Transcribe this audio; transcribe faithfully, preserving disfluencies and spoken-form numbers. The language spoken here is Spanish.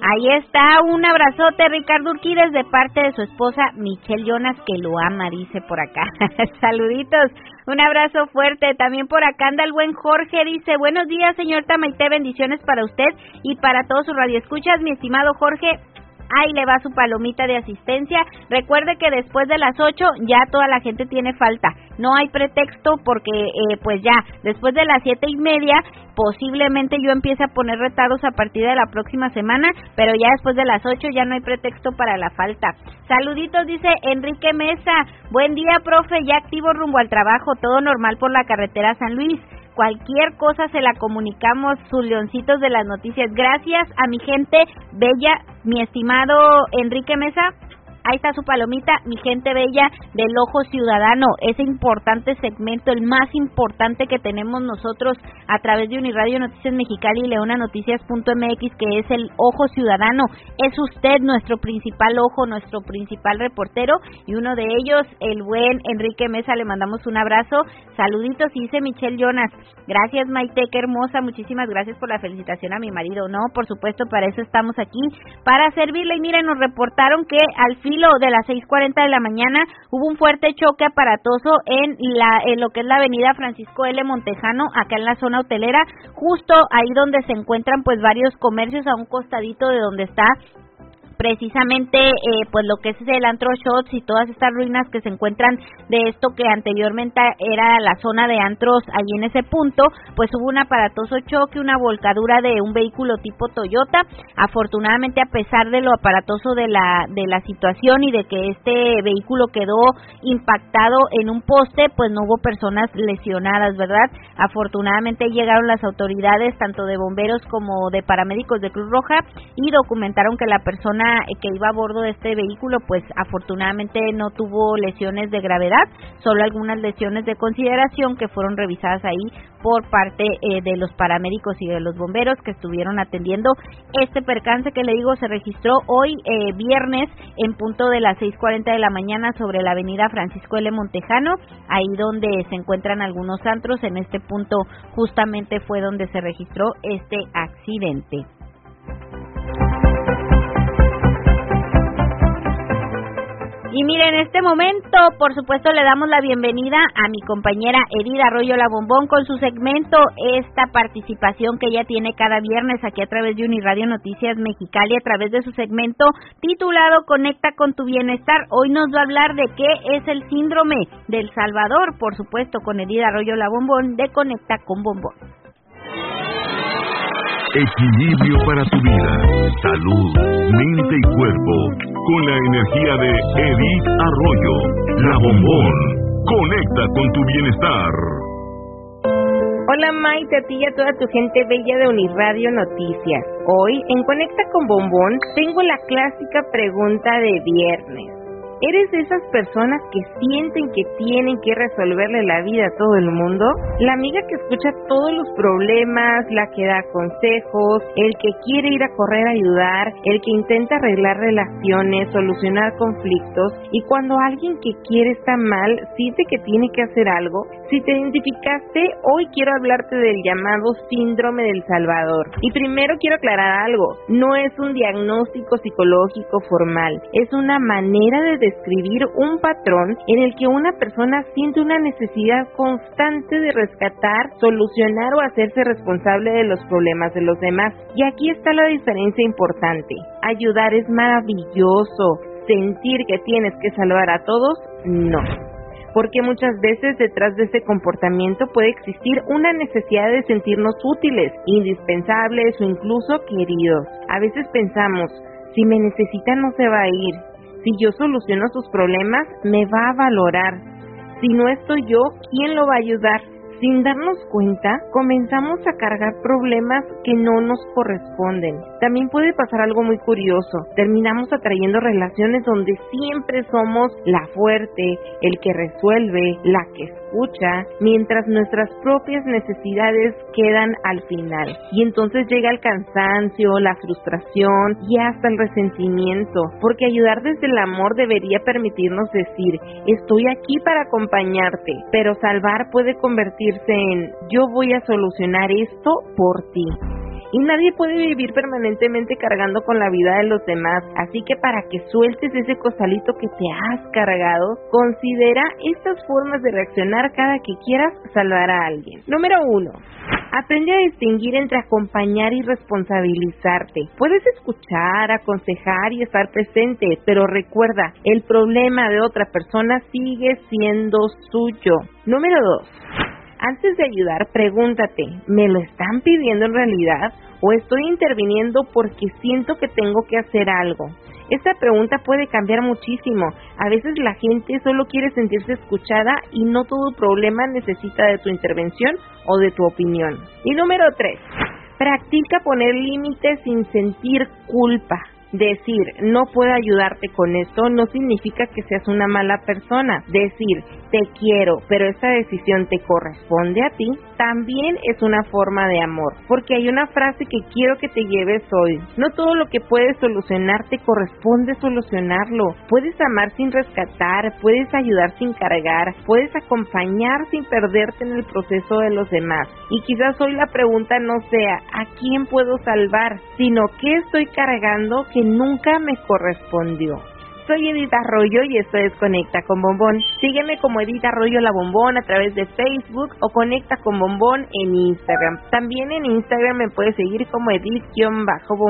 Ahí está, un abrazote, Ricardo Urquídez, de parte de su esposa Michelle Jonas, que lo ama, dice por acá. Saluditos, un abrazo fuerte. También por acá anda el buen Jorge, dice, buenos días, señor Tamaité, bendiciones para usted y para todos sus radioescuchas, mi estimado Jorge. Ahí le va su palomita de asistencia. Recuerde que después de las ocho ya toda la gente tiene falta. No hay pretexto porque eh, pues ya después de las siete y media posiblemente yo empiece a poner retardos a partir de la próxima semana, pero ya después de las ocho ya no hay pretexto para la falta. Saluditos, dice Enrique Mesa. Buen día, profe, ya activo rumbo al trabajo, todo normal por la carretera San Luis. Cualquier cosa se la comunicamos, sus leoncitos de las noticias. Gracias a mi gente bella, mi estimado Enrique Mesa. Ahí está su palomita, mi gente bella del Ojo Ciudadano, ese importante segmento, el más importante que tenemos nosotros a través de Uniradio Noticias Mexicali y Leona Noticias punto m x, que es el Ojo Ciudadano. Es usted nuestro principal ojo, nuestro principal reportero, y uno de ellos, el buen Enrique Mesa, le mandamos un abrazo. Saluditos, y dice Michelle Jonas. Gracias, Maite, qué hermosa, muchísimas gracias por la felicitación a mi marido. No, por supuesto, para eso estamos aquí, para servirle. Y miren, nos reportaron que al fin de las seis cuarenta de la mañana hubo un fuerte choque aparatoso en la en lo que es la avenida Francisco L. Montejano, acá en la zona hotelera, justo ahí donde se encuentran pues varios comercios, a un costadito de donde está precisamente eh, pues lo que es el Antro Shots y todas estas ruinas que se encuentran de esto que anteriormente era la zona de antros. Allí en ese punto pues hubo un aparatoso choque, una volcadura de un vehículo tipo Toyota. Afortunadamente, a pesar de lo aparatoso de la de la situación y de que este vehículo quedó impactado en un poste, pues no hubo personas lesionadas, ¿verdad? Afortunadamente llegaron las autoridades tanto de bomberos como de paramédicos de Cruz Roja y documentaron que la persona que iba a bordo de este vehículo pues afortunadamente no tuvo lesiones de gravedad, solo algunas lesiones de consideración que fueron revisadas ahí por parte eh, de los paramédicos y de los bomberos que estuvieron atendiendo este percance que le digo se registró hoy eh, viernes en punto de las seis cuarenta de la mañana sobre la avenida Francisco L. Montejano, ahí donde se encuentran algunos antros. En este punto justamente fue donde se registró este accidente. Y miren, en este momento, por supuesto, le damos la bienvenida a mi compañera Edith Arroyo La Bombón con su segmento, esta participación que ella tiene cada viernes aquí a través de Uniradio Noticias Mexicali, a través de su segmento titulado Conecta con tu Bienestar. Hoy nos va a hablar de qué es el síndrome del Salvador, por supuesto, con Edith Arroyo La Bombón de Conecta con Bombón. Equilibrio para tu vida, salud, mente y cuerpo, con la energía de Edith Arroyo, La Bombón. Conecta con tu bienestar. Hola Maite, a ti y a toda tu gente bella de Uniradio Noticias. Hoy, en Conecta con Bombón, tengo la clásica pregunta de viernes. ¿Eres de esas personas que sienten que tienen que resolverle la vida a todo el mundo? La amiga que escucha todos los problemas, la que da consejos, el que quiere ir a correr a ayudar, el que intenta arreglar relaciones, solucionar conflictos, y cuando alguien que quiere está mal, siente que tiene que hacer algo. Si te identificaste, hoy quiero hablarte del llamado síndrome del Salvador. Y primero quiero aclarar algo, no es un diagnóstico psicológico formal, es una manera de describir un patrón en el que una persona siente una necesidad constante de rescatar, solucionar o hacerse responsable de los problemas de los demás. Y aquí está la diferencia importante. Ayudar es maravilloso. Sentir que tienes que salvar a todos, no. Porque muchas veces detrás de ese comportamiento puede existir una necesidad de sentirnos útiles, indispensables o incluso queridos. A veces pensamos, si me necesita no se va a ir. Si yo soluciono sus problemas, me va a valorar. Si no estoy yo, ¿quién lo va a ayudar? Sin darnos cuenta, comenzamos a cargar problemas que no nos corresponden. También puede pasar algo muy curioso. Terminamos atrayendo relaciones donde siempre somos la fuerte, el que resuelve, la que escucha, mientras nuestras propias necesidades quedan al final. Y entonces llega el cansancio, la frustración y hasta el resentimiento. Porque ayudar desde el amor debería permitirnos decir, estoy aquí para acompañarte, pero salvar puede convertirse en yo voy a solucionar esto por ti. y nadie puede vivir permanentemente cargando con la vida de los demás, así que para que sueltes ese costalito que te has cargado, considera estas formas de reaccionar cada que quieras salvar a alguien. Número uno. Aprende a distinguir entre acompañar y responsabilizarte. Puedes escuchar, aconsejar y estar presente, pero recuerda, el problema de otra persona sigue siendo suyo. Número dos. Antes de ayudar, pregúntate, ¿me lo están pidiendo en realidad o estoy interviniendo porque siento que tengo que hacer algo? Esta pregunta puede cambiar muchísimo. A veces la gente solo quiere sentirse escuchada y no todo problema necesita de tu intervención o de tu opinión. Y número tres, practica poner límites sin sentir culpa. Decir, no puedo ayudarte con esto no significa que seas una mala persona. Decir, te quiero, pero esta decisión te corresponde a ti, también es una forma de amor. Porque hay una frase que quiero que te lleves hoy. No todo lo que puedes solucionar te corresponde solucionarlo. Puedes amar sin rescatar, puedes ayudar sin cargar, puedes acompañar sin perderte en el proceso de los demás. Y quizás hoy la pregunta no sea, ¿a quién puedo salvar? Sino, ¿qué estoy cargando que nunca me correspondió? Soy Edith Arroyo y esto es Conecta con Bombón. Sígueme como Edith Arroyo la Bombón a través de Facebook o Conecta con Bombón en Instagram. También en Instagram me puedes seguir como Edith-Bombón.